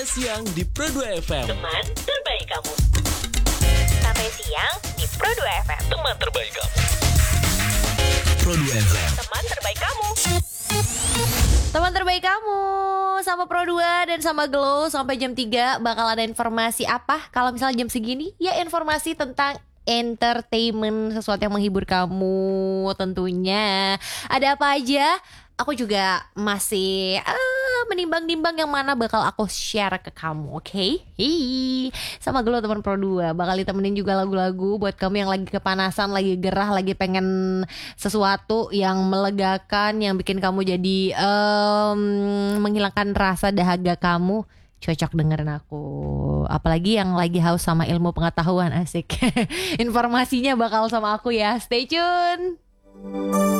siang di Pro 2 FM. Teman terbaik kamu. Sampai siang di Pro 2 FM. Teman terbaik kamu. Pro 2 FM. Teman terbaik kamu. Teman terbaik kamu sama Pro 2 dan sama Glow sampai jam 3 bakal ada informasi apa? Kalau misalnya jam segini ya informasi tentang entertainment, sesuatu yang menghibur kamu tentunya. Ada apa aja? Aku juga masih menimbang-nimbang yang mana bakal aku share ke kamu, oke? Hihi. Sama Glow teman Pro 2 bakal ditemenin juga lagu-lagu buat kamu yang lagi kepanasan, lagi gerah, lagi pengen sesuatu yang melegakan, yang bikin kamu jadi menghilangkan rasa dahaga kamu. Cocok dengerin aku. Apalagi yang lagi haus sama ilmu pengetahuan, asik. Informasinya bakal sama aku ya. Stay tune.